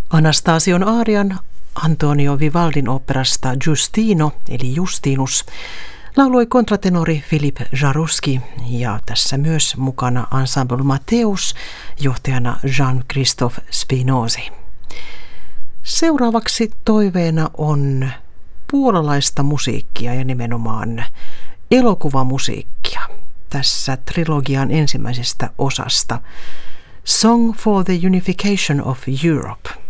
Anastasion aarian Antonio Vivaldin oopperasta Giustino eli Justinus lauloi kontratenori Filip Jaruski ja tässä myös mukana Ensemble Matthäus, johtajana Jean-Christophe Spinosi. Seuraavaksi toiveena on puolalaista musiikkia ja nimenomaan elokuvamusiikkia tässä trilogian ensimmäisestä osasta Song for the Unification of Europe.